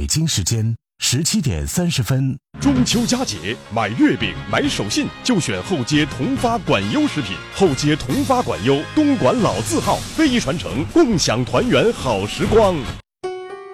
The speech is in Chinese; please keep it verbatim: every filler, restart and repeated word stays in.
北京时间十七点三十分。 中秋佳节，买月饼、买手信就选后街同发管优食品。后街同发管优，东莞老字号，非遗传承，共享团圆好时光。